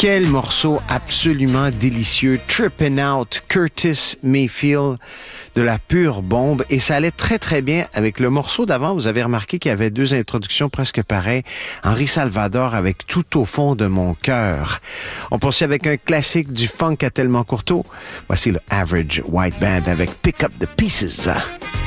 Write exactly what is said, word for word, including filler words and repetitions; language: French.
Quel morceau absolument délicieux. Trippin' Out, Curtis Mayfield, de la pure bombe. Et ça allait très, très bien avec le morceau d'avant. Vous avez remarqué qu'il y avait deux introductions presque pareilles. Henri Salvador avec Tout au fond de mon cœur. On poursuit avec un classique du funk à tellement courteau. Voici le Average White Band avec Pick Up the Pieces.